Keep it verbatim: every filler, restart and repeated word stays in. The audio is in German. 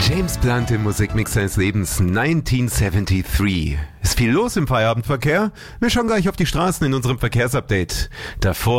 James Blunt im Musikmix seines Lebens neunzehnhundertdreiundsiebzig. Ist viel los im Feierabendverkehr? Wir schauen gleich auf die Straßen in unserem Verkehrsupdate. Davor